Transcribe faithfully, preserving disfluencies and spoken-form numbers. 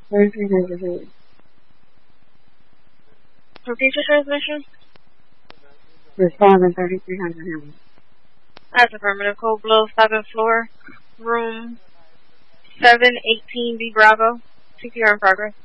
thirty-three ninety-three. Repeat your transmission. Responding thirty-three hundred. That's affirmative. Code below seventh floor, room seven eighteen B Bravo. C P R in progress.